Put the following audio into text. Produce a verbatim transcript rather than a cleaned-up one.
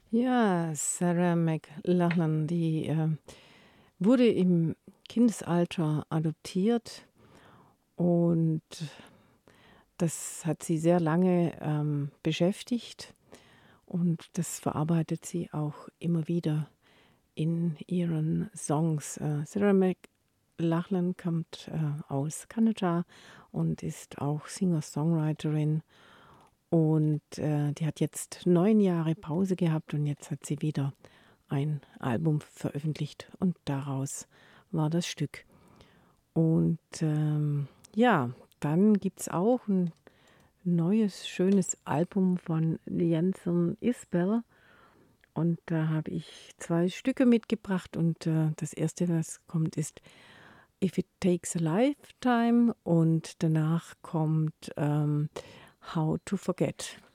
Ja, Sarah McLachlan, die äh, wurde im Kindesalter adoptiert und das hat sie sehr lange ähm, beschäftigt und das verarbeitet sie auch immer wieder in ihren Songs. Äh, Sarah McLachlan kommt äh, aus Kanada und ist auch Singer-Songwriterin. Und äh, die hat jetzt neun Jahre Pause gehabt und jetzt hat sie wieder ein Album veröffentlicht und daraus war das Stück. Und ähm, ja, dann gibt es auch ein neues, schönes Album von Jensen Isbell. Und da habe ich zwei Stücke mitgebracht. Und äh, das erste, was kommt, ist If It Takes a Lifetime. Und danach kommt ähm, How to Forget.